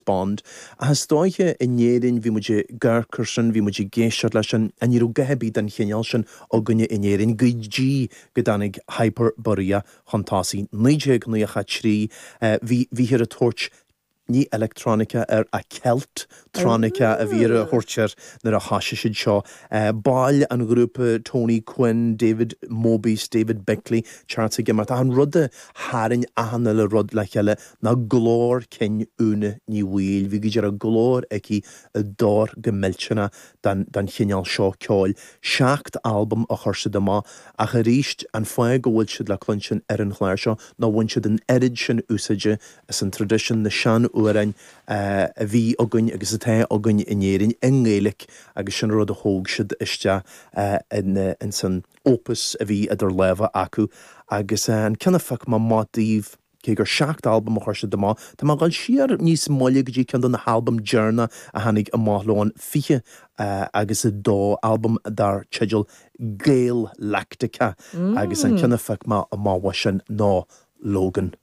Bond. A has dóithe in éirin bhí muide ggurchar sin, bhí muide géisiart leis sin, a ní gahebí den chéineal sin ó gunne in éirin go dí go danig Hyperborea chuntásaí. Níide nuocha trí, bhí hir a tuairt ní electronica a celt tronica a bhí a thuirtear nar a hasisiid seo. Bail an grúpa Tony Quinn, David Mobius, David Beckley, Charles Gimmert. An rudde haring ahanna le rud le cheile na glór cin úna ní bhil. Bhí gidir a glór eici a dór gomiltena dan chineal seo ceáil. Seacht album a chuirsa má a charíist an foiag go bhfuil siad le clunsin an chláir seo ná bhain siad an erid sin úsaide as an tradition na sean uairain a bhí agunn agus a té agunn in éirin ingélik agus sin rud a hóg siad iste in san opus a bhí idir leva acu agus an cinnafach má mátíomh cé gur seacht album a chuirse má, Tá má gáil siar níos moile go dtí cean don na album Journa a hanig a máthláin fiche agus a dó album dar teideal Gael Lactica agus an cinnafach má a máha sin ná Logan.